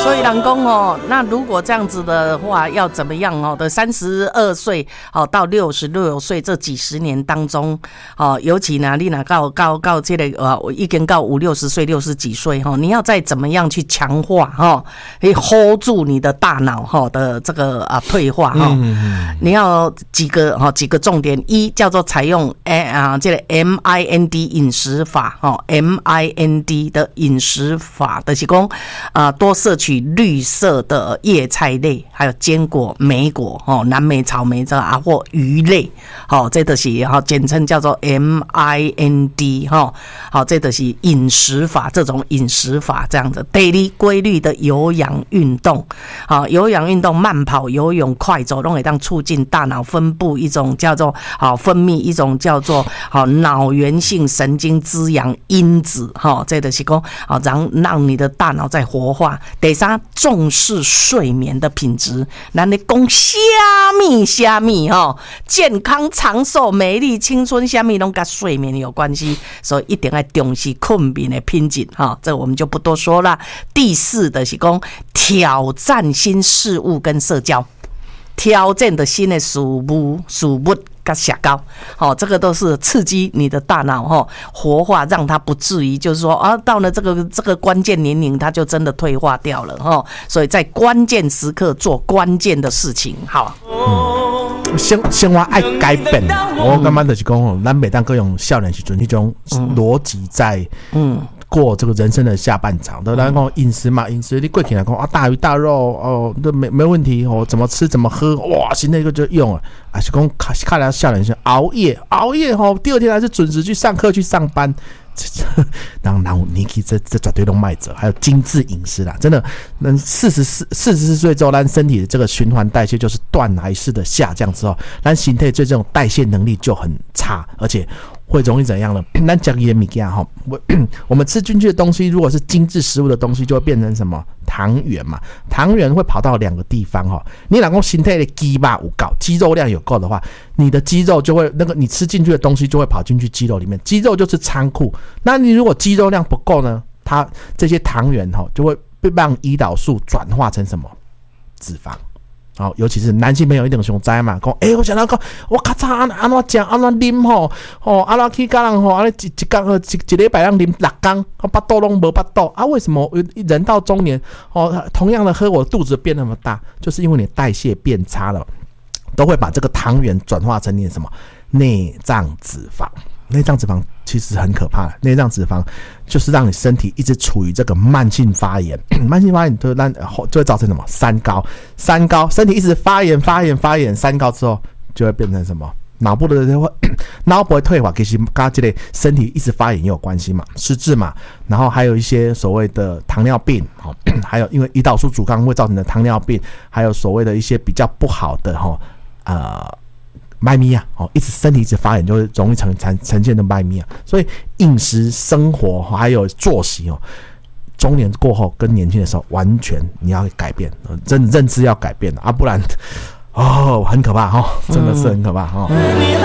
所以人讲哦，那如果这样子的话，要怎么样哦？的32岁哦到66岁这几十年当中，哦，尤其呢，你若到这个已经到50-60岁、60几岁哈，你要再怎么样去强化哈，可以 hold 住你的大脑哈的这个退化哈。你要几个重点，一叫做采用这个 MIND 饮食法哈 ，MIND 的饮食法的是讲多摄取绿色的叶菜类，还有坚果、莓果、蓝莓、草莓或鱼类，这就是简称叫做 MIND 这就是饮食法，这种饮食法这样子。第二，规律的有氧运动，有氧运动，慢跑、游泳、快走，都可以让促进大脑分布一种叫做分泌一种叫做脑源性神经滋养因子，这就是讲让你的大脑在活化。第三，重视睡眠的品质。咱咧讲虾米健康长寿美丽青春虾米拢跟睡眠有关系，所以一定要重视睡眠的品质这我们就不多说了。第四的是讲挑战新事物跟社交，挑战的新的事物跟社交，这个都是刺激你的大脑活化，让它不至于就是说到了这个关键年龄，它就真的退化掉了所以在关键时刻做关键的事情。好， 生活爱改变，我感觉就是讲，咱每当各用少年时阵那种逻辑在过这个人生的下半场。对，咱讲饮食嘛，饮食你过起来讲大鱼大肉都没问题怎么吃怎么喝，哇，现在一个就用了。还是讲看来少年是熬夜第二天还是准时去上课去上班。然后你可以这绝对都卖者，还有精致饮食啦，真的，那44岁之后，咱身体的这个循环代谢就是断崖式的下降之后，咱身体对这种代谢能力就很差，而且会容易怎样呢？咱吃的东西我们吃进去的东西，如果是精致食物的东西，就会变成什么？糖原嘛，糖原会跑到2个地方你如果身体的肌肉有够，肌肉量有够的话，你的肌肉就会你吃进去的东西就会跑进去肌肉里面，肌肉就是仓库。那你如果肌肉量不够呢，它这些糖原就会被让胰岛素转化成什么？脂肪。尤其是男性朋友一定想知嘛，讲我想到讲我较早安怎吃安怎啉安怎去甲人一礼拜让啉6天，巴肚拢无巴肚为什么人到中年同样的喝我肚子变那么大？就是因为你代谢变差了，都会把这个糖原转化成你的什么内脏脂肪。内脏脂肪其实很可怕的，内脏脂肪就是让你身体一直处于这个慢性发炎，慢性发炎就会造成什么三高，身体一直发炎，三高之后就会变成什么脑部会退化，其实跟这个身体一直发炎也有关系嘛，失智嘛，然后还有一些所谓的糖尿病，还有因为胰岛素阻抗会造成的糖尿病，还有所谓的一些比较不好的麦咪一直身体一直发炎，就会容易呈现的麦咪所以饮食、生活还有作息中年过后跟年轻的时候完全你要改变，认知要改变不然很可怕真的是很可怕